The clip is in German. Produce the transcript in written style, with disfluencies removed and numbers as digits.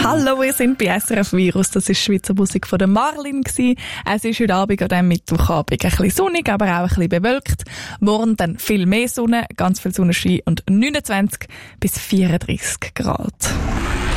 Hallo, wir sind bei SRF Virus. Das ist Schweizer Musik von der Marlin gsi. Es ist heute Abend oder Mittwochabend ein bisschen sonnig, aber auch ein bisschen bewölkt. Morgen dann viel mehr Sonne, ganz viel Sonnenschein und 29 bis 34 Grad.